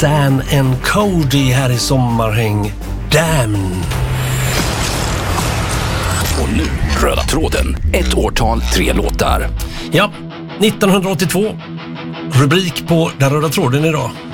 San and Cody här i Sommarhäng. Damn! Och nu, röda tråden. 1 årtal, 3 låtar. Ja, 1982. Rubrik på den röda tråden idag.